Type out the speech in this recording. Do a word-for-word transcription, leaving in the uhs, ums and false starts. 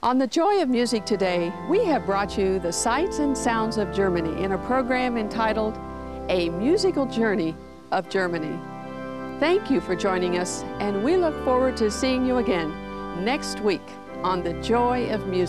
On The Joy of Music today, we have brought you the sights and sounds of Germany in a program entitled A Musical Journey of Germany. Thank you for joining us, and we look forward to seeing you again next week on The Joy of Music.